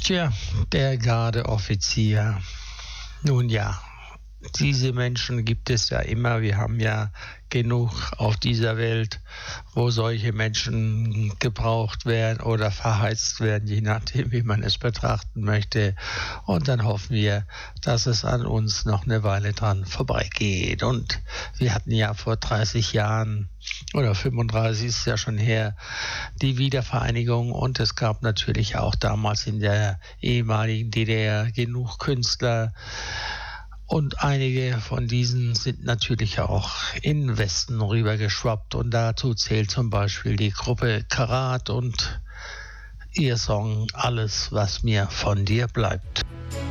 Tja, der Gardeoffizier. Nun ja, diese Menschen gibt es ja immer. Wir haben ja genug auf dieser Welt, wo solche Menschen gebraucht werden oder verheizt werden, je nachdem, wie man es betrachten möchte. Und dann hoffen wir, dass es an uns noch eine Weile dran vorbeigeht. Und wir hatten ja vor 30 Jahren oder 35 ist ja schon her, die Wiedervereinigung. Und es gab natürlich auch damals in der ehemaligen DDR genug Künstler. Und einige von diesen sind natürlich auch in den Westen rübergeschwappt. Und dazu zählt zum Beispiel die Gruppe Karat und ihr Song Alles, was mir von dir bleibt.